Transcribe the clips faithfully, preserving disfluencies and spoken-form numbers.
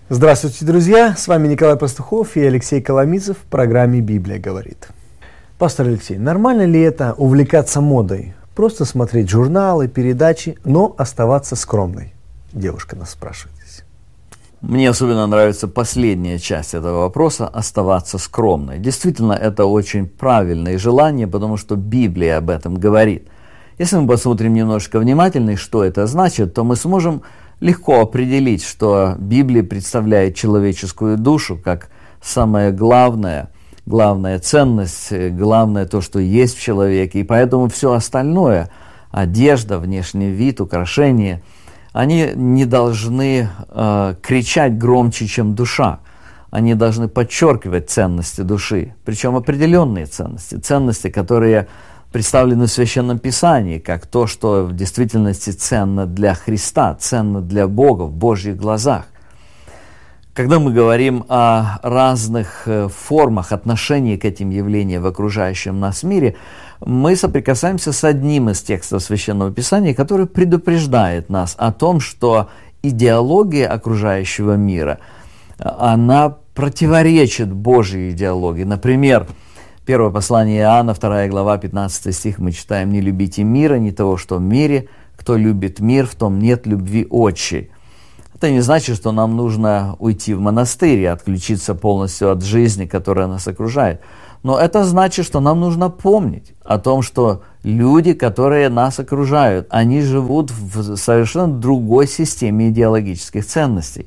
Здравствуйте, друзья! С вами Николай Пастухов и Алексей Коломийцев в программе «Библия говорит». Пастор Алексей, нормально ли это увлекаться модой? Просто смотреть журналы, передачи, но оставаться скромной? Девушка нас спрашивает здесь. Мне особенно нравится последняя часть этого вопроса – оставаться скромной. Действительно, это очень правильное желание, потому что Библия об этом говорит. Если мы посмотрим немножко внимательнее, что это значит, то мы сможем легко определить, что Библия представляет человеческую душу как самое главное, главная ценность, главное то, что есть в человеке. И поэтому все остальное – одежда, внешний вид, украшения – они не должны э, кричать громче, чем душа. Они должны подчеркивать ценности души, причем определенные ценности, ценности, которые представлены в Священном Писании, как то, что в действительности ценно для Христа, ценно для Бога в Божьих глазах. Когда мы говорим о разных формах отношения к этим явлениям в окружающем нас мире, мы соприкасаемся с одним из текстов Священного Писания, который предупреждает нас о том, что идеология окружающего мира, она противоречит Божьей идеологии. Например, Первое послание Иоанна, вторая глава, пятнадцатый стих, мы читаем: «Не любите мира, не того, что в мире. Кто любит мир, в том нет любви отчей». Это не значит, что нам нужно уйти в монастырь и отключиться полностью от жизни, которая нас окружает. Но это значит, что нам нужно помнить о том, что люди, которые нас окружают, они живут в совершенно другой системе идеологических ценностей.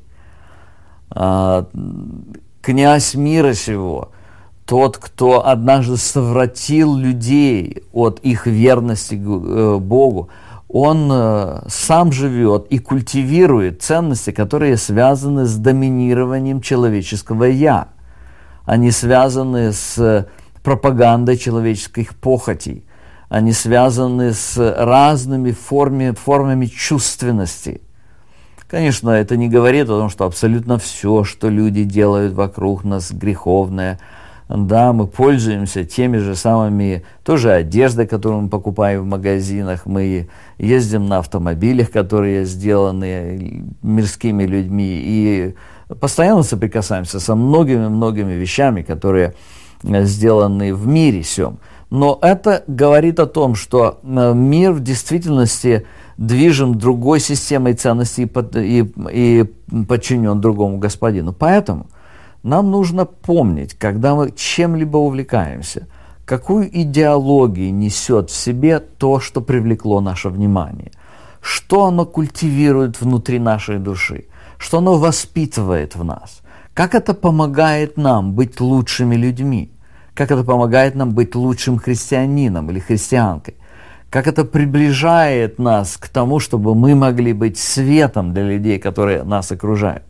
Князь мира сего, тот, кто однажды совратил людей от их верности Богу, он сам живет и культивирует ценности, которые связаны с доминированием человеческого «я». Они связаны с пропагандой человеческих похотей. Они связаны с разными формами, формами чувственности. Конечно, это не говорит о том, что абсолютно все, что люди делают вокруг нас, греховное. Да, мы пользуемся теми же самыми, тоже одеждой, которую мы покупаем в магазинах, мы ездим на автомобилях, которые сделаны мирскими людьми, и постоянно соприкасаемся со многими-многими вещами, которые сделаны в мире сём. Но это говорит о том, что мир в действительности движим другой системой ценностей и, и подчинен другому господину. Поэтому нам нужно помнить, когда мы чем-либо увлекаемся, какую идеологию несет в себе то, что привлекло наше внимание, что оно культивирует внутри нашей души, что оно воспитывает в нас, как это помогает нам быть лучшими людьми, как это помогает нам быть лучшим христианином или христианкой, как это приближает нас к тому, чтобы мы могли быть светом для людей, которые нас окружают.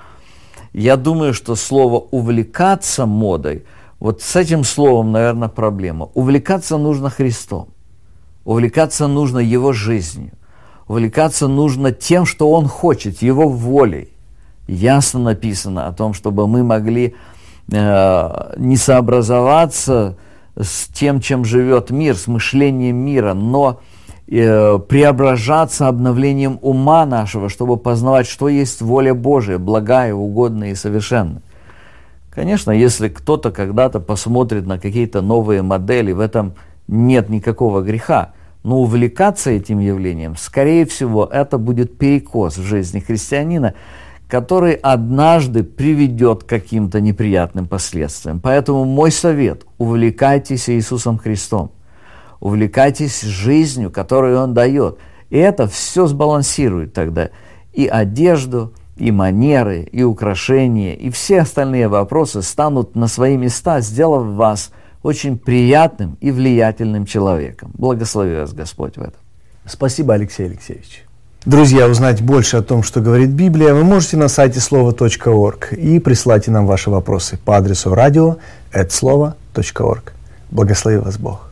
Я думаю, что слово «увлекаться модой», вот с этим словом, наверное, проблема. Увлекаться нужно Христом, увлекаться нужно Его жизнью, увлекаться нужно тем, что Он хочет, Его волей. Ясно написано о том, чтобы мы могли э, не сообразоваться с тем, чем живет мир, с мышлением мира, но преображаться обновлением ума нашего, чтобы познавать, что есть воля Божия, благая, угодная и совершенная. Конечно, если кто-то когда-то посмотрит на какие-то новые модели, в этом нет никакого греха, но увлекаться этим явлением, скорее всего, это будет перекос в жизни христианина, который однажды приведет к каким-то неприятным последствиям. Поэтому мой совет – увлекайтесь Иисусом Христом. Увлекайтесь жизнью, которую Он дает. И это все сбалансирует тогда и одежду, и манеры, и украшения, и все остальные вопросы станут на свои места, сделав вас очень приятным и влиятельным человеком. Благослови вас Господь в этом. Спасибо, Алексей Алексеевич. Друзья, узнать больше о том, что говорит Библия, вы можете на сайте слово точка орг и присылайте нам ваши вопросы по адресу радио эт слово точка орг. Благослови вас Бог.